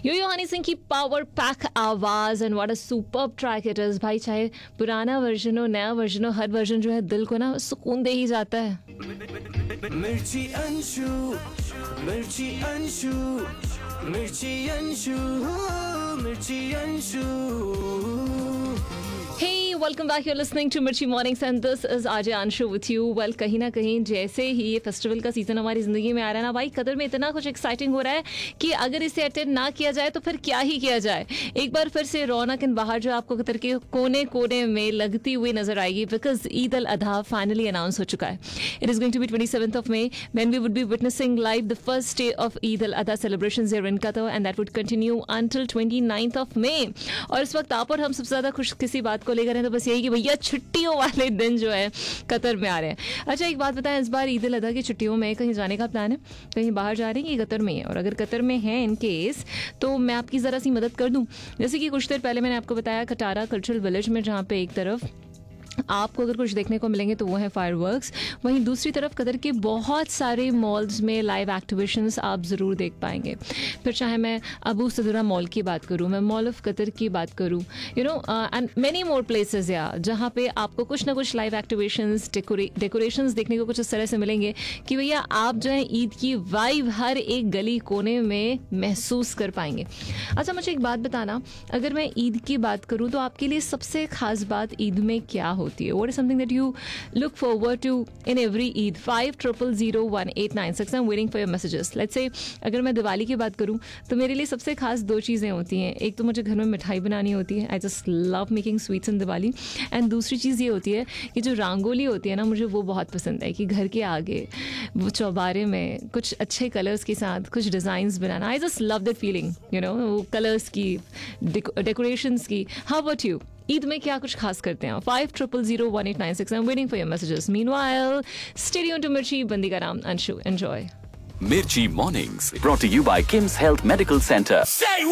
यो हनी सिंह की power pack आवाज and what a superb track it is भाई. चाहे पुराना वर्जन हो, नया वर्जन हो, हर वर्जन जो है दिल को ना सुकून दे ही जाता है. मिर्ची अंशु, मिर्ची अंशु, मिर्ची अंशु, मिर्ची Anshu. Hey, welcome back. You're listening to Mirchi Mornings and this is Ajay Anshu with you. Well, कहीं ना कहीं जैसे ही ये फेस्टिवल का सीजन हमारी जिंदगी में आ रहा है ना भाई, कतर में इतना कुछ एक्साइटिंग हो रहा है कि अगर इसे अटेंड ना किया जाए तो फिर क्या ही किया जाए. एक बार फिर से रौनक इन बाहर जो आपको कतर के कोने कोने में लगती हुई नजर आएगी बिकॉज ईद अल अधा फाइनली अनाउंस हो चुका है. It is going to be 27th of May when we would be witnessing live the first day of Eid al-Adha celebrations here in Qatar and that would continue until 29th of May. और इस वक्त आप और हम सबसे ज्यादा खुश किसी बात को लेकर हैं तो बस यही कि भैया छुट्टियों वाले दिन जो है कतर में आ रहे हैं. अच्छा, एक बात बताएं, इस बार ईद उल अज़हा की छुट्टियों में कहीं जाने का प्लान है? कहीं बाहर जा रहे हैं कि कतर में है? और अगर कतर में है इन केस तो मैं आपकी ज़रा सी मदद कर दूं. जैसे कि कुछ देर पहले मैंने आपको बताया कटारा कल्चरल विलेज में, जहाँ पे एक तरफ आपको अगर कुछ देखने को मिलेंगे तो वो है फायरवर्क्स, वहीं दूसरी तरफ कतर के बहुत सारे मॉल्स में लाइव एक्टिवेशंस आप ज़रूर देख पाएंगे. फिर चाहे मैं अबू सदरा मॉल की बात करूँ, मैं मॉल ऑफ कतर की बात करूँ, you know, and many more places या जहाँ पे आपको कुछ ना कुछ लाइव एक्टिवेशंस, डेकोरेशंस देखने को कुछ इस तरह से मिलेंगे कि भैया आप जो है ईद की वाइब हर एक गली कोने में महसूस कर पाएंगे. अच्छा, मुझे एक बात बताना, अगर मैं ईद की बात करूँ तो आपके लिए सबसे खास बात ईद में क्या होती है? What is something that you look forward to in every Eid? 50001896. I'm waiting for your messages. Let's say अगर मैं दिवाली की बात करूँ तो मेरे लिए सबसे खास दो चीज़ें होती हैं. एक तो मुझे घर में मिठाई बनानी होती है, I just love making sweets in Diwali. And दूसरी चीज़ ये होती है कि जो रंगोली होती है ना, मुझे वो बहुत पसंद है कि घर के आगे वो चौबारे में कुछ अच्छे कलर्स के साथ कुछ designs banana. I just love that feeling, you know, वो कलर्स की, डेकोरेशंस की. How about you? ईद में क्या कुछ खास करते हैं? 50001896. I'm waiting for your messages. Meanwhile, stay tuned to Mirchi. बंदी का नाम Anshu. Enjoy. Mirchi Mornings brought to you by Kim's Health Medical Center. Say